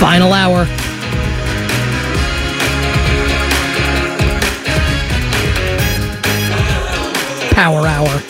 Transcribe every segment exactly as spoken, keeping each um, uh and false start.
Final hour. Power hour.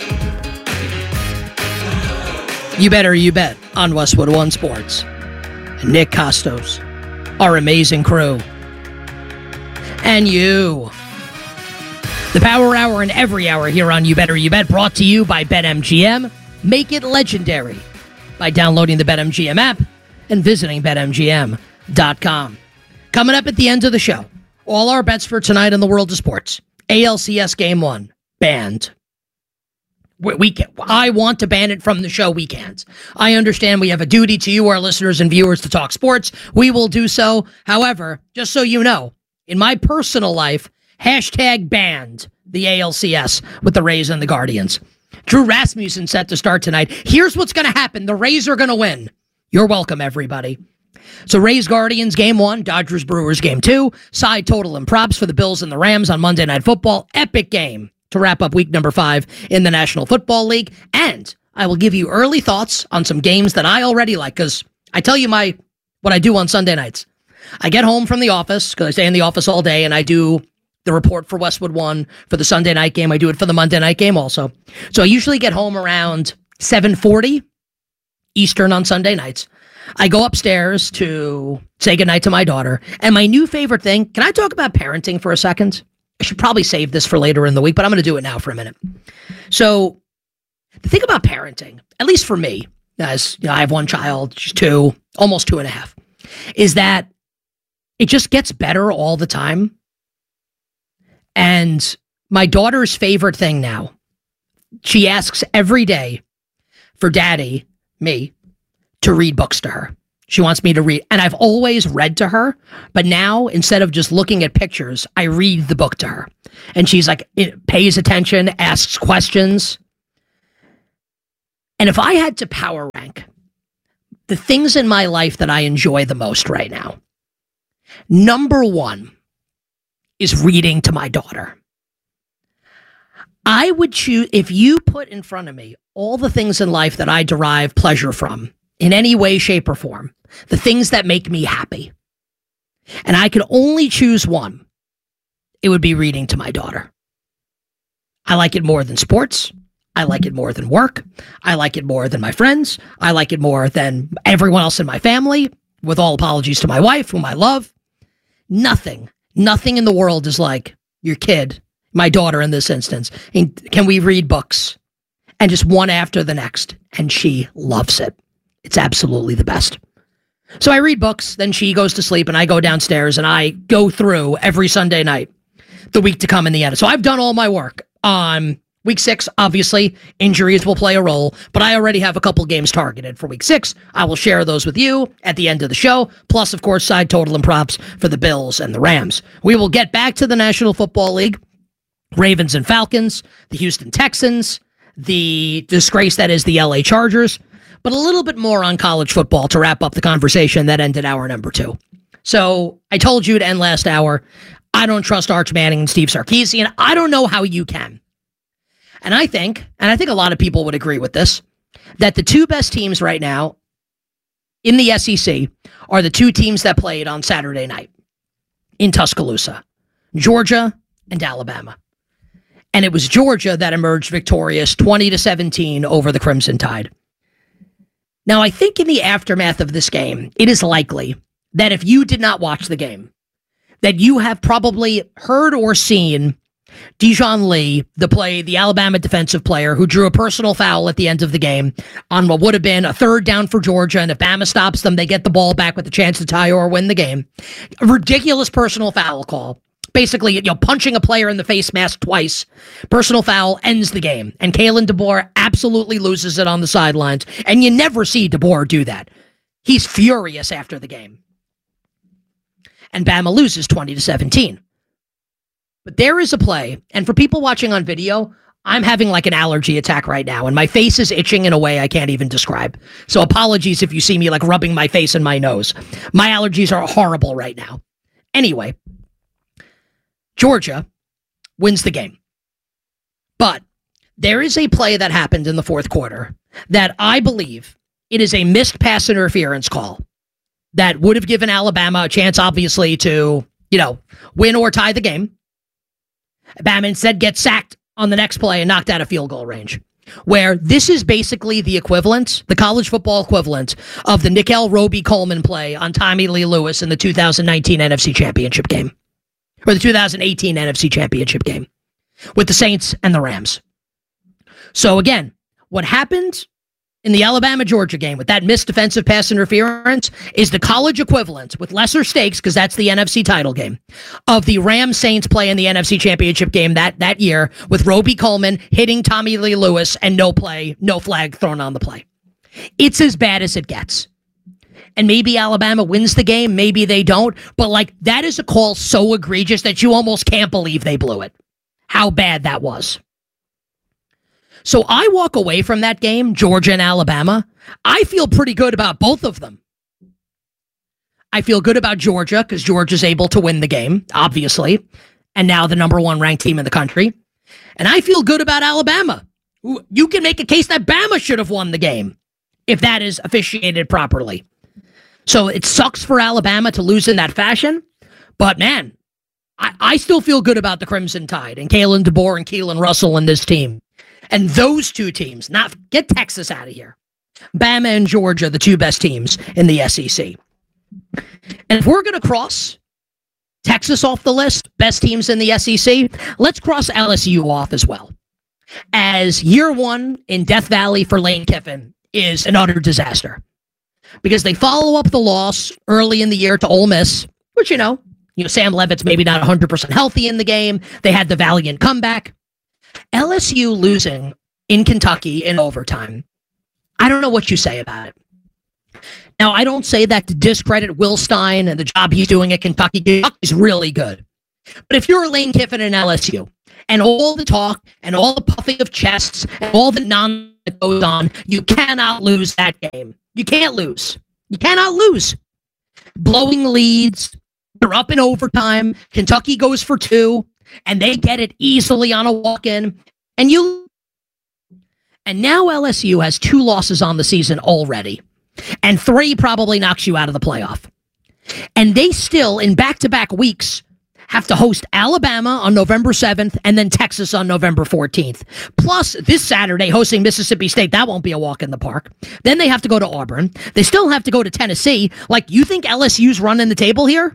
You better, you bet on Westwood One Sports. Nick Costos, our amazing crew, and you. The Power Hour and every hour here on You Better You Bet, brought to you by BetMGM. Make it legendary by downloading the BetMGM app and visiting Bet M G M dot com. Coming up at the end of the show, all our bets for tonight in the world of sports. A L C S Game one, banned. We, we can, I want to ban it from the show. We can't. I understand we have a duty to you, our listeners and viewers, to talk sports. We will do so. However, just so you know, in my personal life, hashtag banned the A L C S with the Rays and the Guardians. Drew Rasmussen set to start tonight. Here's what's going to happen. The Rays are going to win. You're welcome, everybody. So Rays Guardians game one, Dodgers Brewers game two, side total and props for the Bills and the Rams on Monday Night Football. Epic game to wrap up week number five in the National Football League. And I will give you early thoughts on some games that I already like, because I tell you my what I do on Sunday nights. I get home from the office, because I stay in the office all day, and I do the report for Westwood One for the Sunday night game. I do it for the Monday night game also. So I usually get home around seven forty Eastern on Sunday nights. I go upstairs to say goodnight to my daughter. And my new favorite thing, can I talk about parenting for a second? I should probably save this for later in the week, but I'm going to do it now for a minute. So the thing about parenting, at least for me, as you know, I have one child, she's two, almost two and a half, is that it just gets better all the time. And my daughter's favorite thing now, she asks every day for daddy, me, to read books to her. She wants me to read, and I've always read to her, but now instead of just looking at pictures, I read the book to her. And she's like, it pays attention, asks questions. And if I had to power rank the things in my life that I enjoy the most right now, number one is reading to my daughter. I would choose, if you put in front of me all the things in life that I derive pleasure from, in any way, shape, or form, the things that make me happy, and I could only choose one, it would be reading to my daughter. I like it more than sports. I like it more than work. I like it more than my friends. I like it more than everyone else in my family, with all apologies to my wife, whom I love. Nothing, nothing in the world is like your kid, my daughter in this instance. And can we read books? And just one after the next. And she loves it. It's absolutely the best. So I read books, then she goes to sleep, and I go downstairs and I go through every Sunday night, the week to come in the end. So I've done all my work on week six. Obviously, injuries will play a role, but I already have a couple games targeted for week six. I will share those with you at the end of the show. Plus, of course, side total and props for the Bills and the Rams. We will get back to the National Football League, Ravens and Falcons, the Houston Texans, the disgrace that is the L A Chargers, but a little bit more on college football to wrap up the conversation that ended hour number two. So I told you to end last hour, I don't trust Arch Manning and Steve Sarkisian. I don't know how you can. And I think, and I think a lot of people would agree with this, that the two best teams right now in the S E C are the two teams that played on Saturday night in Tuscaloosa, Georgia and Alabama. And it was Georgia that emerged victorious twenty to seventeen over the Crimson Tide. Now, I think in the aftermath of this game, it is likely that if you did not watch the game, that you have probably heard or seen Dijon Lee, the play, the Alabama defensive player who drew a personal foul at the end of the game on what would have been a third down for Georgia, and if Bama stops them, they get the ball back with a chance to tie or win the game. A ridiculous personal foul call. Basically, you know, punching a player in the face mask twice. Personal foul ends the game. And Kalen DeBoer absolutely loses it on the sidelines. And you never see DeBoer do that. He's furious after the game. And Bama loses twenty to seventeen. But there is a play, and for people watching on video, I'm having like an allergy attack right now, and my face is itching in a way I can't even describe. So apologies if you see me like rubbing my face and my nose. My allergies are horrible right now. Anyway, Georgia wins the game. But there is a play that happened in the fourth quarter that I believe it is a missed pass interference call. that would have given Alabama a chance, obviously, to, you know, win or tie the game. Bama instead gets sacked on the next play and knocked out of field goal range. Where this is basically the equivalent, the college football equivalent of the Nickel Roby Coleman play on Tommy Lee Lewis in the two thousand nineteen N F C Championship game. Or the two thousand eighteen N F C Championship game with the Saints and the Rams. So again, what happened in the Alabama-Georgia game with that missed defensive pass interference is the college equivalent with lesser stakes, because that's the N F C title game, of the Rams-Saints play in the N F C Championship game that, that year with Roby Coleman hitting Tommy Lee Lewis and no play, no flag thrown on the play. It's as bad as it gets. And maybe Alabama wins the game, maybe they don't, but like that is a call so egregious that you almost can't believe they blew it. How bad that was. So I walk away from that game, Georgia and Alabama. I feel pretty good about both of them. I feel good about Georgia because Georgia's able to win the game, obviously, and now the number one ranked team in the country. And I feel good about Alabama. You can make a case that Bama should have won the game if that is officiated properly. So it sucks for Alabama to lose in that fashion, but man, I, I still feel good about the Crimson Tide and Kalen DeBoer and Keelan Russell and this team. And those two teams, not get Texas out of here. Bama and Georgia, the two best teams in the S E C. And if we're going to cross Texas off the list, best teams in the S E C, let's cross L S U off as well. As year one in Death Valley for Lane Kiffin is an utter disaster. Because they follow up the loss early in the year to Ole Miss, which, you know, you know, Sam Levitt's maybe not one hundred percent healthy in the game. They had the valiant comeback. L S U losing in Kentucky in overtime. I don't know what you say about it. Now, I don't say that to discredit Will Stein and the job he's doing at Kentucky. Kentucky's really good. But if you're Lane Kiffin and L S U, and all the talk and all the puffing of chests and all the nonsense that goes on, you cannot lose that game. You can't lose. You cannot lose. Blowing leads. They're up in overtime. Kentucky goes for two. And they get it easily on a walk-in. And you... And now L S U has two losses on the season already. And three probably knocks you out of the playoff. And they still, in back-to-back weeks, have to host Alabama on November seventh and then Texas on November fourteenth. Plus, this Saturday, hosting Mississippi State. That won't be a walk in the park. Then they have to go to Auburn. They still have to go to Tennessee. Like, you think L S U's running the table here?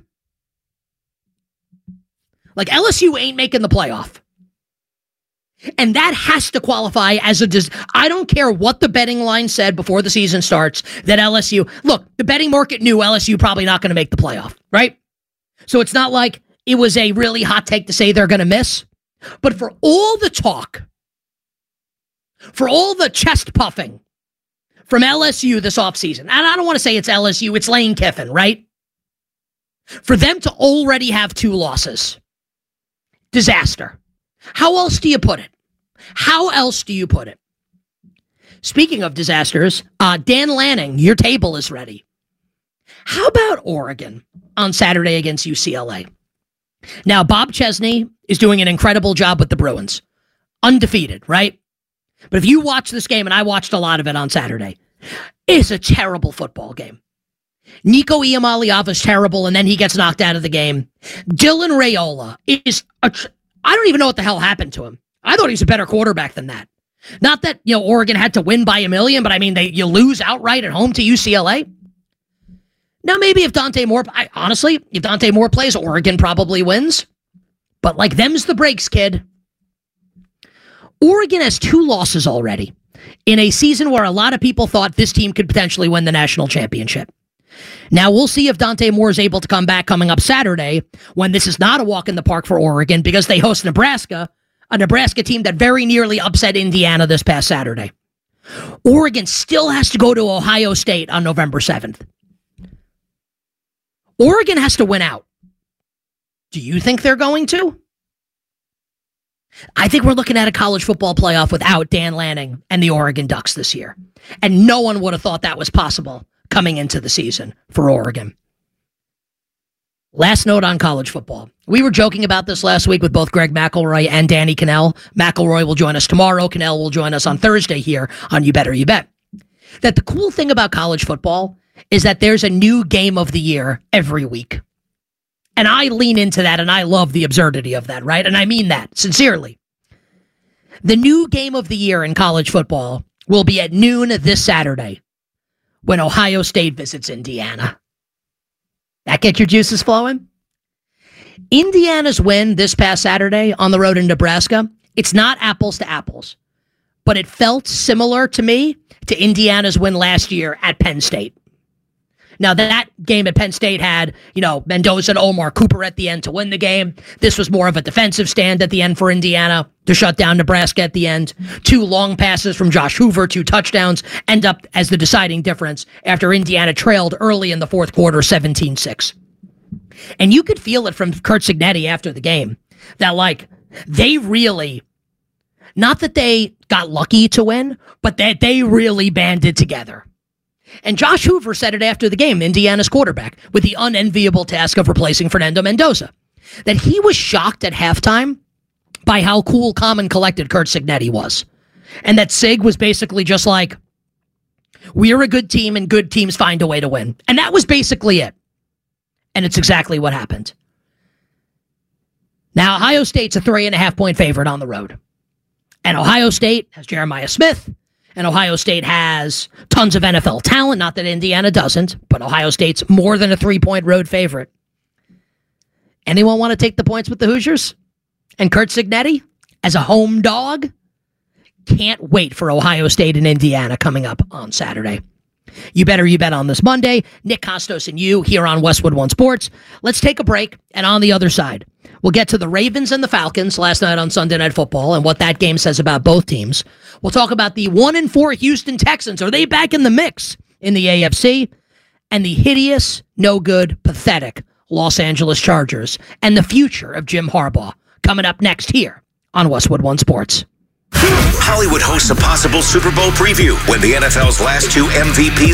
Like, L S U ain't making the playoff. And that has to qualify as a... Dis- I don't care what the betting line said before the season starts, that L S U... Look, the betting market knew L S U probably not going to make the playoff, right? So it's not like it was a really hot take to say they're going to miss. But for all the talk, for all the chest puffing from L S U this offseason, and I don't want to say it's L S U, it's Lane Kiffin, right? For them to already have two losses... Disaster. How else do you put it? How else do you put it? Speaking of disasters, uh, Dan Lanning, your table is ready. How about Oregon on Saturday against U C L A? Now, Bob Chesney is doing an incredible job with the Bruins. Undefeated, right? But if you watch this game, and I watched a lot of it on Saturday, it's a terrible football game. Nico Iamaleava is terrible, and then he gets knocked out of the game. Dylan Raiola is a tr- I don't even know what the hell happened to him. I thought he was a better quarterback than that. Not that, you know, Oregon had to win by a million, but I mean, they you lose outright at home to U C L A. Now, maybe if Dante Moore, I, honestly, if Dante Moore plays, Oregon probably wins. But like, them's the breaks, kid. Oregon has two losses already in a season where a lot of people thought this team could potentially win the national championship. Now, we'll see if Dante Moore is able to come back coming up Saturday when this is not a walk in the park for Oregon because they host Nebraska, a Nebraska team that very nearly upset Indiana this past Saturday. Oregon still has to go to Ohio State on November seventh. Oregon has to win out. Do you think they're going to? I think we're looking at a college football playoff without Dan Lanning and the Oregon Ducks this year. And no one would have thought that was possible coming into the season for Oregon. Last note on college football. We were joking about this last week with both Greg McElroy and Danny Cannell. McElroy will join us tomorrow. Cannell will join us on Thursday here on You Better You Bet. That the cool thing about college football is that there's a new game of the year every week. And I lean into that, and I love the absurdity of that, right? And I mean that sincerely. The new game of the year in college football will be at noon this Saturday when Ohio State visits Indiana. That get your juices flowing? Indiana's win this past Saturday on the road in Nebraska, it's not apples to apples, but it felt similar to me to Indiana's win last year at Penn State. Now, that game at Penn State had, you know, Mendoza and Omar Cooper at the end to win the game. This was more of a defensive stand at the end for Indiana to shut down Nebraska at the end. Two long passes from Josh Hoover, two touchdowns, end up as the deciding difference after Indiana trailed early in the fourth quarter, seventeen six. And you could feel it from Curt Cignetti after the game that, like, they really, not that they got lucky to win, but that they really banded together. And Josh Hoover said it after the game, Indiana's quarterback, with the unenviable task of replacing Fernando Mendoza, that he was shocked at halftime by how cool, calm, and collected Curt Cignetti was. And that Sig was basically just like, we're a good team and good teams find a way to win. And that was basically it. And it's exactly what happened. Now, Ohio State's a three and a half point favorite on the road. And Ohio State has Jeremiah Smith. And Ohio State has tons of N F L talent. Not that Indiana doesn't, but Ohio State's more than a three-point road favorite. Anyone want to take the points with the Hoosiers? And Curt Cignetti, as a home dog, can't wait for Ohio State and Indiana coming up on Saturday. You better you bet on this Monday. Nick Costos and you here on Westwood One Sports. Let's take a break, and on the other side, we'll get to the Ravens and the Falcons last night on Sunday Night Football and what that game says about both teams. We'll talk about the one and four Houston Texans. Are they back in the mix in the A F C? And the hideous, no good, pathetic Los Angeles Chargers and the future of Jim Harbaugh coming up next here on Westwood One Sports. Hollywood hosts a possible Super Bowl preview when the N F L's last two M V Ps